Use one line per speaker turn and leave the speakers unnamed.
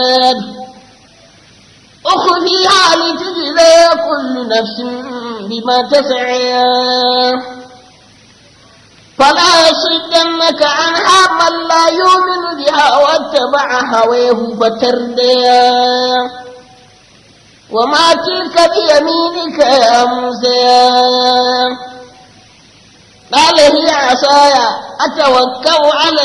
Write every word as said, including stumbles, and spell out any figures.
أخذيها لتجزى كل نفس بما تسعى فلا يصدنك عنها من لا يؤمن بها واتبع هواه فتردى وما تلك بيمينك يا موسى قال هي عصاي أتوكل على